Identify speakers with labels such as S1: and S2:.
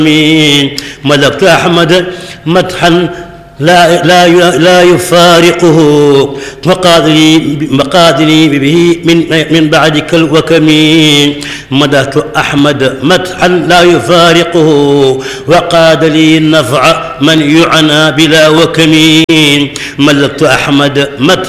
S1: ملكت أحمد مدحا لا يفارقه مقادري به من بعدك الوكم. مدحت أحمد مدحا لا يفارقه وقاد لي النفع من يعنى بلا وكم. ملكت أحمد مدحا